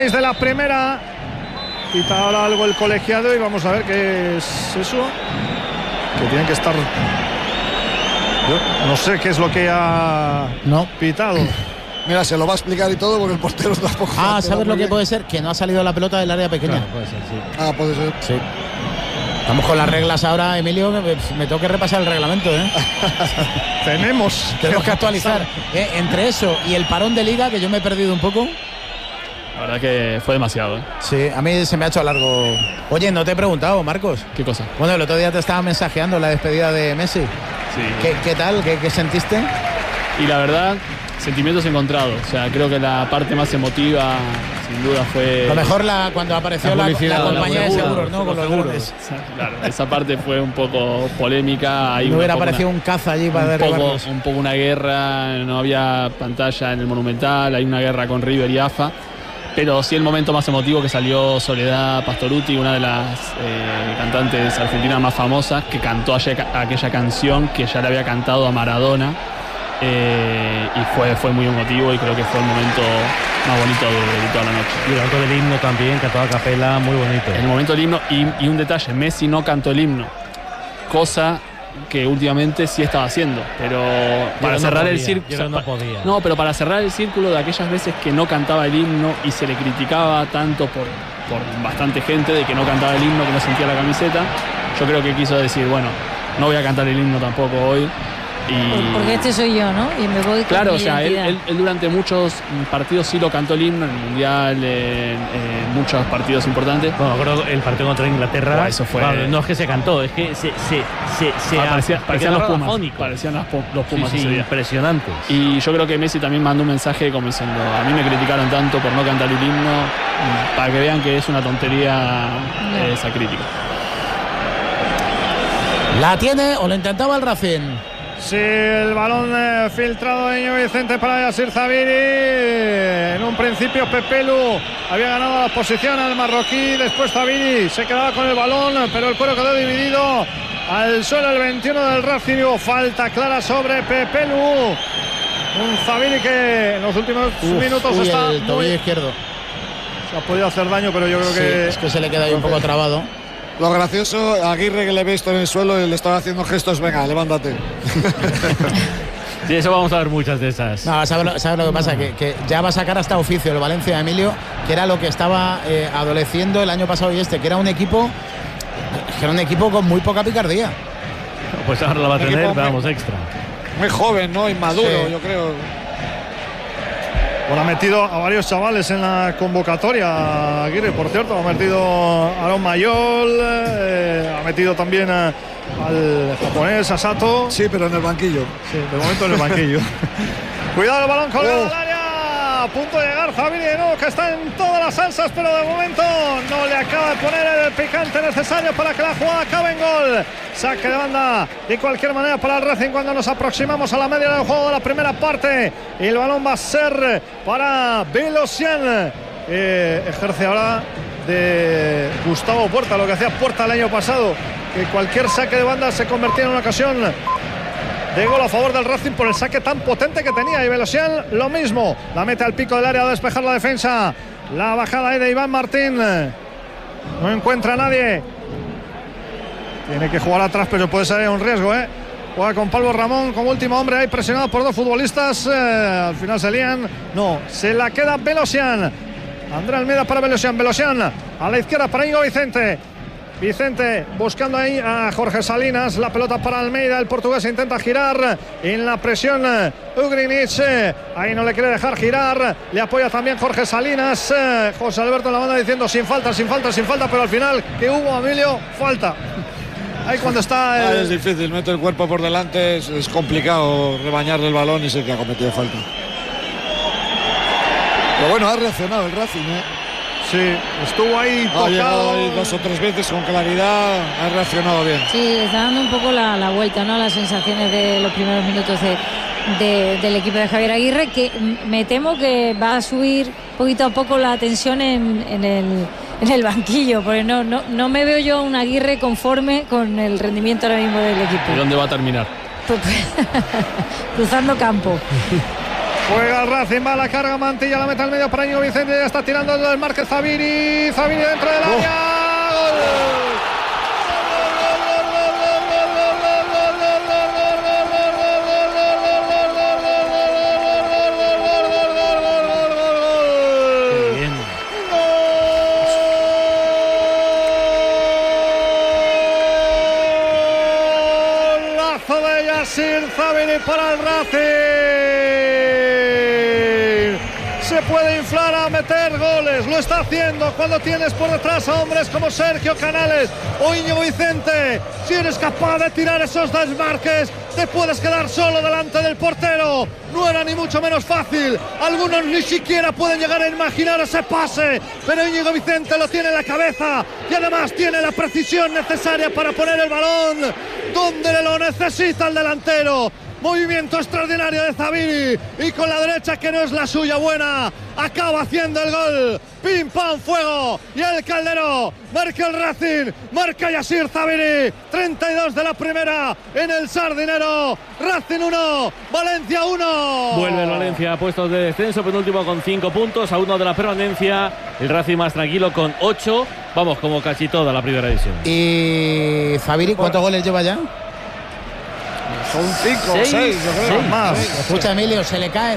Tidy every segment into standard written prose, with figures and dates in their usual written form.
De la primera, pita ahora algo el colegiado y vamos a ver qué es eso. Que tienen que estar. Yo no sé qué es lo que ha pitado. Mira, se lo va a explicar y todo porque el portero tampoco. ¿Sabes lo que puede ser? Que no ha salido la pelota del área pequeña. Claro, puede ser, sí. Puede ser. Sí. Estamos con las reglas ahora, Emilio. Me tengo que repasar el reglamento, Tenemos que actualizar. Entre eso y el parón de liga, que yo me he perdido un poco. La verdad que fue demasiado. Sí, a mí se me ha hecho largo. Oye, no te he preguntado, Marcos. ¿Qué cosa? Bueno, el otro día te estaba mensajeando la despedida de Messi. Sí. ¿Qué tal? ¿Qué sentiste? Y la verdad, sentimientos encontrados. O sea, creo que la parte más emotiva, sin duda, fue... Lo mejor cuando apareció la compañía de seguros, ¿no? Con los drones. Claro, esa parte fue un poco polémica. No hubiera aparecido un caza allí para derribarlos. Un poco una guerra, no había pantalla en el Monumental, hay una guerra con River y AFA. Pero sí el momento más emotivo que salió Soledad Pastorutti, una de las cantantes argentinas más famosas, que cantó aquella canción que ya le había cantado a Maradona. Y fue muy emotivo y creo que fue el momento más bonito de toda la noche. Y el momento del himno también, cantó a capela, muy bonito. El momento del himno y un detalle, Messi no cantó el himno, cosa que últimamente sí estaba haciendo, pero para cerrar el círculo pero para cerrar el círculo de aquellas veces que no cantaba el himno y se le criticaba tanto por bastante gente de que no cantaba el himno, que no sentía la camiseta, yo creo que quiso decir, bueno, no voy a cantar el himno tampoco hoy. Porque este soy yo, ¿no? Y me voy con claro, mi o sea, él durante muchos partidos sí lo cantó el himno, en el Mundial, en muchos partidos importantes. Bueno, creo que el partido contra Inglaterra, eso fue... no es que se cantó, es que parecían los Pumas. Parecían los Pumas ese día. Impresionantes. Y yo creo que Messi también mandó un mensaje como diciendo, a mí me criticaron tanto por no cantar el himno, para que vean que es una tontería esa crítica. ¿La tiene o lo intentaba el Racing? Sí, el balón filtrado de Íñigo Vicente para Yassir Zabiri. En un principio Pepelu había ganado la posición al marroquí, después Zabiri se quedaba con el balón, pero el cuero quedó dividido. Al suelo el 21 del Racing, hubo falta clara sobre Pepelu. Un Zabiri que en los últimos minutos está el tobillo izquierdo. Se ha podido hacer daño, pero yo creo que... es que se le queda ahí un poco trabado. Lo gracioso, Aguirre, que le he visto en el suelo y le estaba haciendo gestos, venga, levántate. Sí, eso vamos a ver muchas de esas. No, ¿sabes lo que pasa? Que ya va a sacar hasta oficio el Valencia, Emilio, que era lo que estaba adoleciendo el año pasado y que era un equipo con muy poca picardía. Pues ahora la va a tener, vamos, extra. Muy joven, ¿no? Inmaduro, yo creo. Bueno, ha metido a varios chavales en la convocatoria, Aguirre, por cierto. Ha metido a Aaron Mayol, ha metido también al japonés, a Sato. Sí, pero en el banquillo. Sí, de momento en el banquillo. Cuidado el balón colgado al área. A punto de llegar Zabiri de nuevo, que está en todas las salsas, pero de momento no le acaba de poner el picante necesario para que la jugada acabe en gol. Saque de banda de cualquier manera para el Racing cuando nos aproximamos a la media del juego de la primera parte. Y el balón va a ser para Velocian. Ejerce ahora de Gustavo Puerta, lo que hacía Puerta el año pasado, que cualquier saque de banda se convertía en una ocasión de gol a favor del Racing por el saque tan potente que tenía. Y Velocian lo mismo, la mete al pico del área a despejar la defensa. La bajada ahí de Iván Martín, no encuentra a nadie, tiene que jugar atrás, pero puede ser un riesgo, Juega con Pablo Ramón como último hombre ahí, presionado por dos futbolistas. Al final se lían. No, se la queda Velocian. André Almeida para Velocian. Velocian a la izquierda para Íñigo Vicente. Vicente buscando ahí a Jorge Salinas. La pelota para Almeida. El portugués intenta girar. En la presión Ugrinic. Ahí no le quiere dejar girar. Le apoya también Jorge Salinas. José Alberto en la banda diciendo sin falta, sin falta, sin falta. Pero al final, que hubo, Emilio, falta. Ahí cuando está... Es difícil, mete el cuerpo por delante. Es complicado rebañarle el balón y sé que ha cometido falta. Pero bueno, ha reaccionado el Racing, Sí, estuvo ahí tocado. Ha llegado ahí 2 o 3 veces con claridad, ha reaccionado bien. Sí, está dando un poco la vuelta, ¿no? Las sensaciones de los primeros minutos del equipo de Javier Aguirre, que me temo que va a subir poquito a poco la tensión en el banquillo, porque no me veo yo un Aguirre conforme con el rendimiento ahora mismo del equipo. ¿Y dónde va a terminar? Cruzando campo. Juega el Racing, va a la carga, Mantilla, la mete al medio para Íñigo Vicente, ya está tirando el Márquez, Zabiri dentro del área. ¡Gol! Yassir Zabiri para el Racing. Se puede inflar a meter goles, lo está haciendo cuando tienes por detrás a hombres como Sergio Canales o Íñigo Vicente. Si eres capaz de tirar esos desmarques, te puedes quedar solo delante del portero. No era ni mucho menos fácil, algunos ni siquiera pueden llegar a imaginar ese pase, pero Íñigo Vicente lo tiene en la cabeza y además tiene la precisión necesaria para poner el balón donde lo necesita el delantero. Movimiento extraordinario de Zabiri y con la derecha, que no es la suya buena, acaba haciendo el gol. Pim pam fuego y el Caldero. Marca el Racing, marca Yassir Zabiri. 32 de la primera en el Sardinero. Racing 1, Valencia 1. Vuelve el Valencia a puestos de descenso, penúltimo con 5 puntos, a 1 de la permanencia. El Racing más tranquilo con 8. Vamos, como casi toda la primera edición. ¿Y Zabiri cuántos goles lleva ya? Son 5 o 6, yo creo. Más. Escucha, Emilio, se le caen.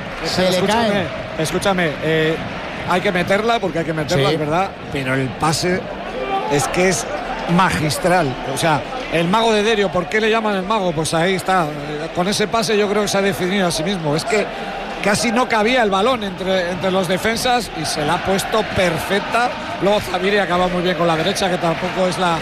Escúchame, hay que meterla porque hay que meterla, Sí. es verdad, pero el pase es que es magistral. O sea, el mago de Derio, ¿por qué le llaman el mago? Pues ahí está. Con ese pase yo creo que se ha definido a sí mismo. Es que casi no cabía el balón entre los defensas y se la ha puesto perfecta. Luego Zabiri acaba muy bien con la derecha, que tampoco es la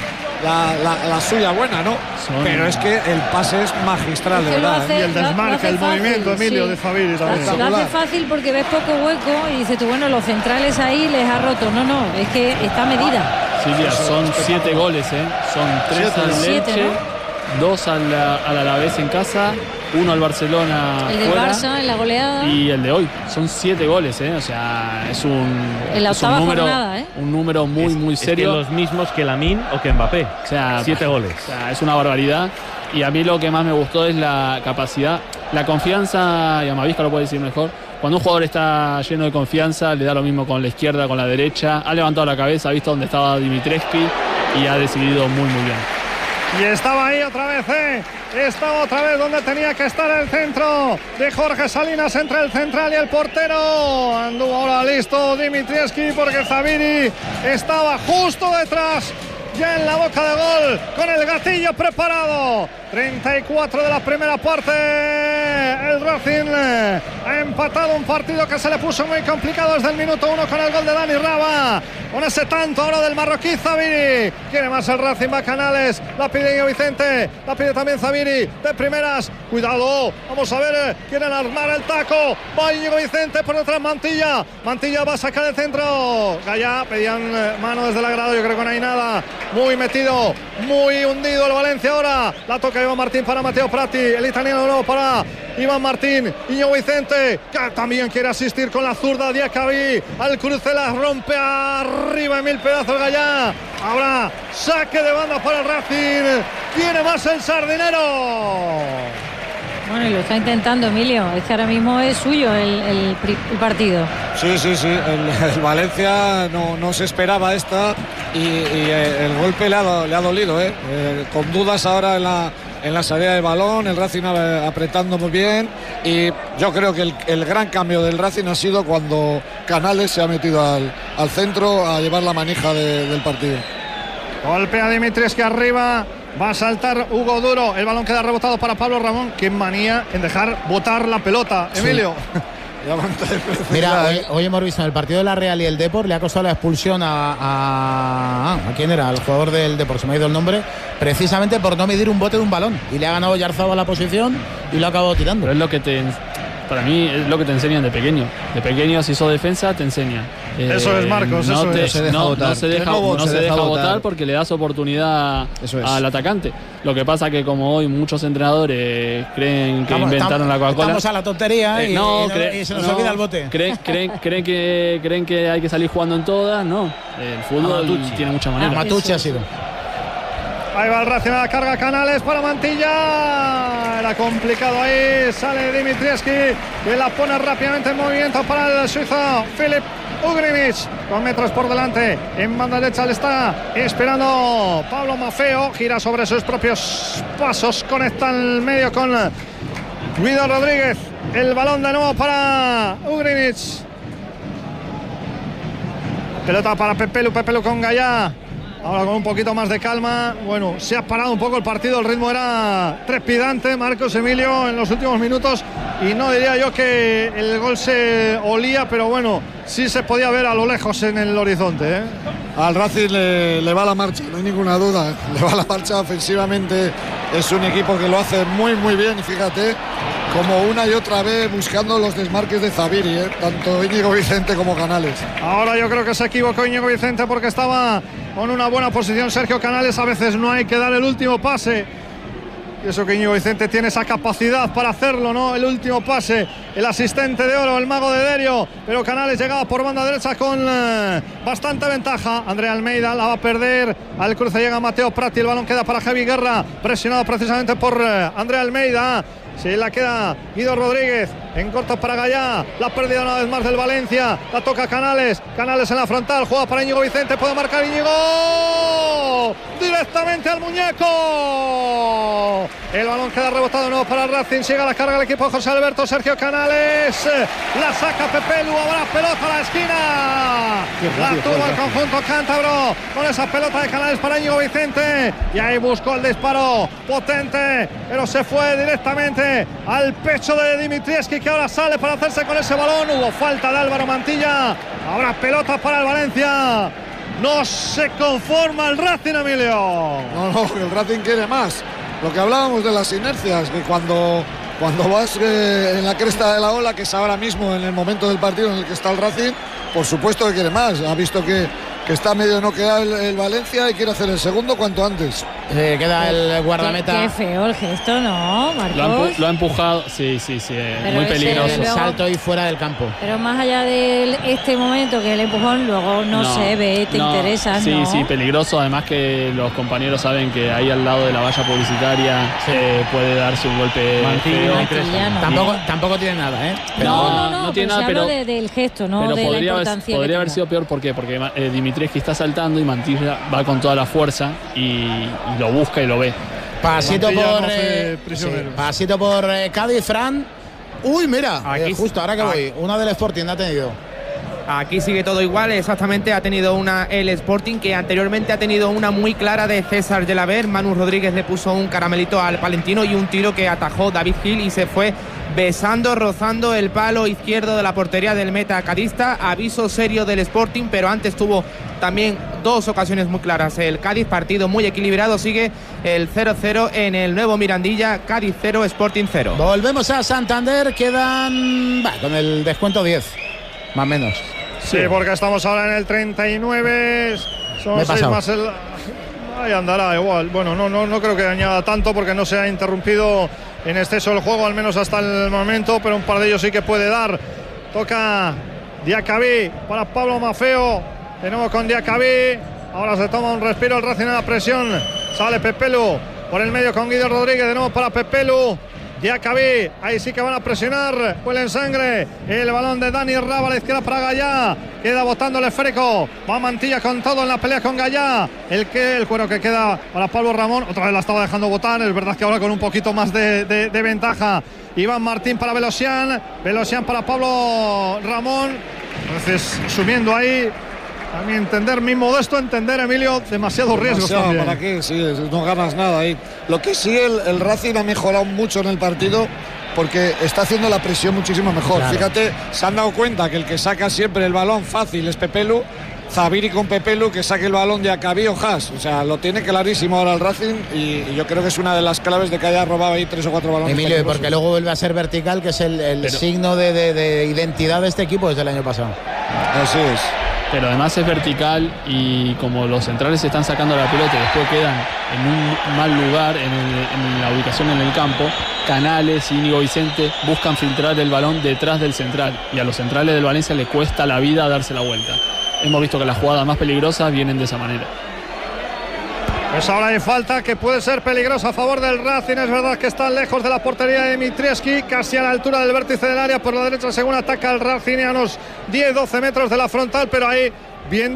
suya buena, ¿no? Pero es que el pase es magistral, de Es que lo verdad. hace- Y el desmarque, el fácil, movimiento, Emilio, sí. de Zabiri también. Lo hace fácil porque ves poco hueco y dices tú, bueno, los centrales ahí les ha roto. No, es que está medida. Silvia, son 7 goles, son 3 al Siete, Elche, ¿no? 2 al Alavés en casa, 1 al Barcelona El del fuera, Barça en la goleada. y el de hoy. Son 7 goles, o sea, es un, En la es un octava número, jornada, un número muy Es que serio. los mismos que Lamine o que Mbappé. O sea, 7 goles. O sea, es una barbaridad. Y a mí lo que más me gustó es la capacidad, la confianza, y Amavisca lo puede decir mejor. Cuando un jugador está lleno de confianza, le da lo mismo con la izquierda, con la derecha. Ha levantado la cabeza, ha visto dónde estaba Dimitrescu y ha decidido muy bien. Y estaba ahí otra vez, Estaba otra vez donde tenía que estar el centro de Jorge Salinas entre el central y el portero. Anduvo ahora listo Dimitrievski porque Zabiri estaba justo detrás, ya en la boca de gol, con el gatillo preparado. 34 de la primera parte. El Racing ha empatado un partido que se le puso muy complicado desde el minuto 1 con el gol de Dani Raba. Con ese tanto ahora del marroquí Zabiri. Quiere más el Racing, va Canales. La pide Íñigo Vicente. La pide también Zabiri. De primeras. Cuidado. Vamos a ver. Quieren armar el taco. Va Íñigo Vicente por detrás Mantilla. Mantilla va a sacar el centro. Gaya pedían mano desde el grado. Yo creo que no hay nada. Muy metido. Muy hundido el Valencia ahora. La toca Iván Martín para Matteo Prati. El italiano de nuevo para Iván Martín. Íñigo Vicente, que también quiere asistir con la zurda. Diacabí al cruce, la rompe arriba en mil pedazos Gallá. Ahora saque de banda para el Racing. Tiene más el Sardinero. Bueno, y lo está intentando Emilio. Es que ahora mismo es suyo el partido. Sí. El Valencia no se esperaba esta y el golpe le ha dolido, con dudas ahora en la salida del balón, el Racing apretando muy bien, y yo creo que el gran cambio del Racing ha sido cuando Canales se ha metido al centro a llevar la manija del partido. Golpea Dimitrievski arriba. Va a saltar Hugo Duro. El balón queda rebotado para Pablo Ramón. Qué manía en dejar botar la pelota, Emilio. Mira, hoy hemos visto en el partido de la Real y el Depor, le ha costado la expulsión ¿a quién era? Al jugador del Depor, se me ha ido el nombre, precisamente por no medir un bote de un balón. Y le ha ganado Yarzaba la posición y lo ha acabado tirando. Pero es lo que para mí es lo que te enseñan de pequeño. De pequeño, si sos defensa, te enseña. Eso es, Marcos, no eso te, es. no se deja votar porque le das oportunidad al atacante. Lo que pasa que como hoy muchos entrenadores creen que inventaron la Coca-Cola. Estamos a la tontería y se nos olvida el bote. Creen que hay que salir jugando en todas. No, el fútbol tiene muchas maneras. Matucci ha sido. Ahí va el Racing a la carga, Canales para Mantilla. era complicado ahí. Sale Dimitrievski, que la pone rápidamente en movimiento para el suizo Filip Ugrinic, con metros por delante. En banda derecha le está esperando Pablo Maffeo. Gira sobre sus propios pasos. Conecta el medio con Guido Rodríguez. El balón de nuevo para Ugrinic. Pelota para Pepelu con Gallá. Ahora con un poquito más de calma. Bueno, se ha parado un poco el partido. El ritmo era trepidante, Marcos Emilio, en los últimos minutos. Y no diría yo que el gol se olía, pero bueno, sí se podía ver a lo lejos en el horizonte, ¿eh? Al Racing le va la marcha, no hay ninguna duda. Le va la marcha ofensivamente. Es un equipo que lo hace muy, muy bien. Y fíjate, como una y otra vez buscando los desmarques de Zaviri, tanto Íñigo Vicente como Canales. Ahora yo creo que se equivocó Íñigo Vicente porque estaba con una buena posición Sergio Canales. A veces no hay que dar el último pase. Y eso que Íñigo Vicente tiene esa capacidad para hacerlo, ¿no? El último pase, el asistente de oro, el mago de Derio. Pero Canales llegaba por banda derecha con bastante ventaja. Andrea Almeida la va a perder. Al cruce llega Mateo Prati. El balón queda para Javi Guerra, presionado precisamente por Andrea Almeida. Se la queda Guido Rodríguez en corto para Gallá. La pérdida una vez más del Valencia. La toca Canales. Canales en la frontal. Juega para Íñigo Vicente. Puede marcar Íñigo. Directamente al muñeco. El balón queda rebotado de nuevo para Racing. Sigue la carga el equipo de José Alberto. Sergio Canales. La saca Pepelu. Habrá pelota a la esquina. La tuvo el conjunto cántabro con esa pelota de Canales para Íñigo Vicente. Y ahí buscó el disparo potente, pero se fue directamente al pecho de Dimitrievski, que ahora sale para hacerse con ese balón. Hubo falta de Álvaro Mantilla. Habrá pelota para el Valencia. No se conforma el Racing, Emilio. No, el Racing quiere más. Lo que hablábamos de las inercias, que cuando vas en la cresta de la ola, que es ahora mismo en el momento del partido en el que está el Racing, por supuesto que quiere más. Ha visto que está medio noqueado el Valencia y quiere hacer el segundo cuanto antes. Queda el guardameta. Qué feo el gesto, ¿no, Marcos? Lo ha empujado, sí, muy peligroso. El salto y fuera del campo. Pero más allá de este momento que el empujón, luego no se ve, te interesa, sí, ¿no? Sí, peligroso. Además que los compañeros saben que ahí al lado de la valla publicitaria puede darse un golpe feo. Tampoco tiene nada, ¿eh? Pero no tiene nada, pero del gesto, ¿no? Pero de la importancia podría haber sido peor. ¿Por qué? Porque Dimitrievski está saltando y Mantilla va con toda la fuerza y lo busca y lo ve. Pasito por Cádiz, Fran. Uy, mira, justo ahora que voy, una del Sporting ha tenido. Aquí sigue todo igual, exactamente. Ha tenido el Sporting, que anteriormente ha tenido una muy clara de César Gelaber. Manu Rodríguez le puso un caramelito al palentino y un tiro que atajó David Gil y se fue rozando el palo izquierdo de la portería del meta cadista. Aviso serio del Sporting, pero antes tuvo también dos ocasiones muy claras el Cádiz. Partido muy equilibrado, sigue el 0-0 en el nuevo Mirandilla. Cádiz 0, Sporting 0. Volvemos a Santander, quedan con el descuento 10, más o menos. Sí, porque estamos ahora en el 39. Son 6 más el... Ahí andará igual. Bueno, no creo que añada tanto porque no se ha interrumpido en exceso el juego, al menos hasta el momento, pero un par de ellos sí que puede dar. Toca Diacabí para Pablo Maffeo. De nuevo con Diacabí. Ahora se toma un respiro el Racing en la presión. Sale Pepelu por el medio con Guido Rodríguez. De nuevo para Pepelu. Diacabí, ahí sí que van a presionar. Huele en sangre. El balón de Dani Raba a la izquierda para Gallá. Queda botando el esférico. Va Mantilla con todo en la pelea con Gallá. El cuero que queda para Pablo Ramón. Otra vez la estaba dejando botar. Es verdad que ahora con un poquito más de ventaja. Iván Martín para Velosian. Velosian para Pablo Ramón. Entonces, subiendo ahí. A mi entender, mi modesto entender, Emilio, demasiados riesgos también. ¿Para qué? Sí, no ganas nada ahí. Lo que sí, el Racing ha mejorado mucho en el partido porque está haciendo la presión muchísimo mejor. Claro. Fíjate, se han dado cuenta que el que saca siempre el balón fácil es Pepelu. Zaviri con Pepelu, que saque el balón de Acabí o Haas. O sea, lo tiene clarísimo ahora el Racing y yo creo que es una de las claves de que haya robado ahí 3 o 4 balones. Emilio, porque luego vuelve a ser vertical, que es el signo de identidad de este equipo desde el año pasado. Así es. Pero además es vertical y como los centrales están sacando la pelota y después quedan en un mal lugar en la ubicación en el campo, Canales y Íñigo Vicente buscan filtrar el balón detrás del central y a los centrales del Valencia le cuesta la vida darse la vuelta. Hemos visto que las jugadas más peligrosas vienen de esa manera. Pues ahora hay falta que puede ser peligrosa a favor del Racing. Es verdad que están lejos de la portería de Dimitrievski, casi a la altura del vértice del área por la derecha según ataca el Racing, a unos 10-12 metros de la frontal, pero ahí bien